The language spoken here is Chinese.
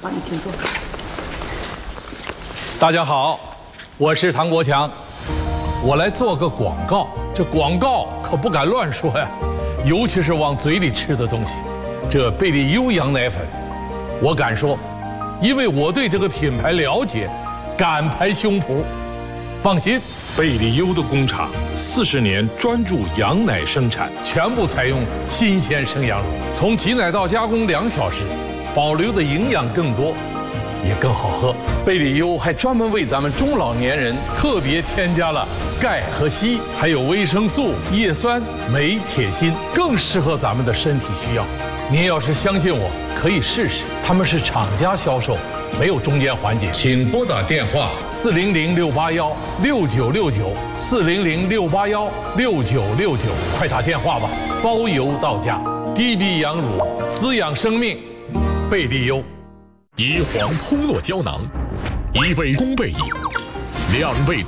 好，你请坐。 大家好，我是唐国强，我来做个广告。这广告可不敢乱说呀，尤其是往嘴里吃的东西。这贝利优羊奶粉，我敢说，因为我对这个品牌了解，敢拍胸脯。放心， 贝利优的工厂40年专注羊奶生产， 全部采用新鲜生羊乳，从挤奶到加工2小时，保留的营养更多，也更好喝。贝利优还专门为咱们中老年人特别添加了钙和硒，还有维生素、叶酸、镁、铁、锌，更适合咱们的身体需要。您要是相信我，可以试试。他们是厂家销售，没有中间环节。请拨打电话400-681-6969，400-681-6969，快打电话吧，包邮到家。滴滴羊乳，滋养生命，贝利优。 1黄通络胶囊，1味功倍饮，2味